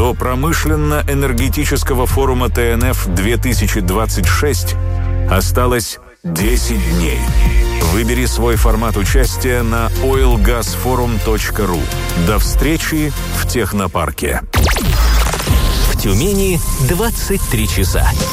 До промышленно-энергетического форума ТНФ-2026 осталось 10 дней. Выбери свой формат участия на oilgasforum.ru. До встречи в технопарке. В Тюмени 23 часа.